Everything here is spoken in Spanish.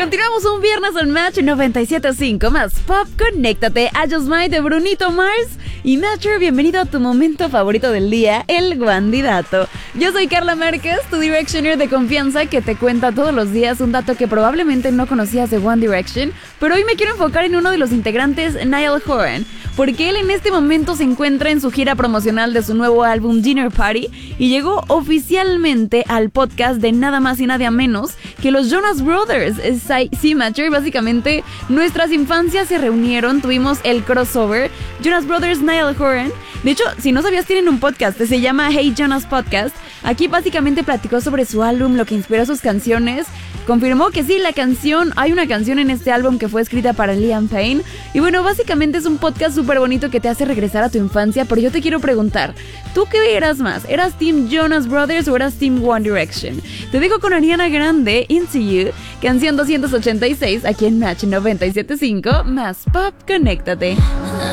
Continuamos un viernes en Match 97.5 más Pop. Conéctate a Just Might de Brunito Mars. Y Matcher, bienvenido a tu momento favorito del día, el Guandidato. Yo soy Carla Márquez, tu Directioner de confianza que te cuenta todos los días un dato que probablemente no conocías de One Direction. Pero hoy me quiero enfocar en uno de los integrantes, Niall Horan, porque él en este momento se encuentra en su gira promocional de su nuevo álbum Dinner Party y llegó oficialmente al podcast de nada más y nada menos que los Jonas Brothers. Sí, Matcher, básicamente nuestras infancias se reunieron, tuvimos el crossover Jonas Brothers, Niall Horan. De hecho, si no sabías, tienen un podcast, se llama Hey Jonas Podcast. Aquí básicamente platicó sobre su álbum, lo que inspiró sus canciones. Confirmó que sí, hay una canción en este álbum que fue escrita para Liam Payne. Y bueno, básicamente es un podcast súper bonito que te hace regresar a tu infancia. Pero yo te quiero preguntar, ¿tú qué eras más? ¿Eras Team Jonas Brothers o eras Team One Direction? Te dejo con Ariana Grande, Into You, canción 286, aquí en Match 97.5, más Pop, conéctate.